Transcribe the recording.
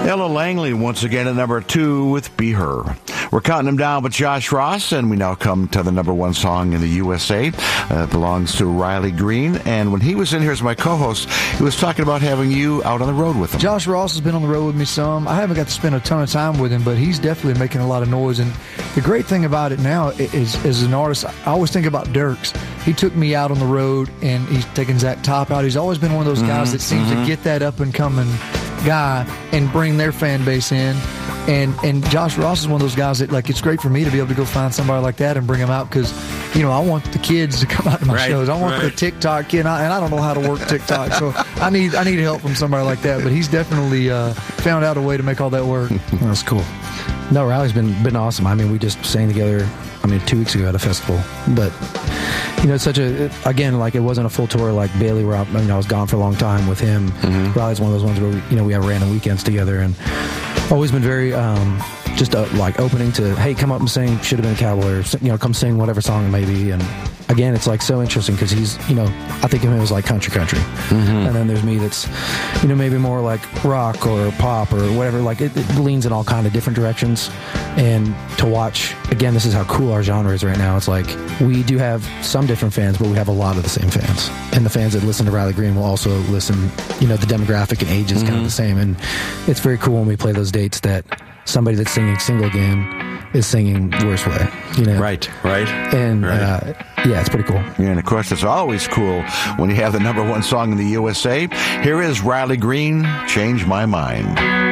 Ella Langley once again at number 2 with Be Her. We're counting them down with Josh Ross, and we now come to the number 1 song in the USA. It belongs to Riley Green, and when he was in here as my co-host, he was talking about having you out on the road with him. Josh Ross has been on the road with me some. I haven't got to spend a ton of time with him, but he's definitely making a lot of noise. And the great thing about it now is, as an artist, I always think about Dierks. He took me out on the road, and he's taken Zach Top out. He's always been one of those guys that seems to get that up-and-coming guy and bring their fan base in. And Josh Ross is one of those guys that, like, it's great for me to be able to go find somebody like that and bring them out because, you know, I want the kids to come out to my shows. I want the TikTok kid, and I don't know how to work TikTok, so I need help from somebody like that. But he's definitely found out a way to make all that work. That's cool. No, Riley's been awesome. I mean, we just sang together, 2 weeks ago at a festival. But, you know, it's such a, again, like it wasn't a full tour like Bailey where I was gone for a long time with him. Riley's one of those ones where, we have random weekends together and always been very, like opening to, hey, come up and sing Should Have Been a Cowboy, or, come sing whatever song it may be. And again, it's like so interesting because he's, I think of him as like country. And then there's me that's, maybe more like rock or pop or whatever. Like it leans in all kind of different directions. And to watch, again, this is how cool our genre is right now. It's like we do have some different fans, but we have a lot of the same fans. And the fans that listen to Riley Green will also listen, the demographic and age is kind of the same. And it's very cool when we play those dates that somebody that's singing Single Again is singing Worst Way, Right. And, yeah, it's pretty cool. Yeah, and of course, it's always cool when you have the number 1 song in the USA. Here is Riley Green, Change My Mind.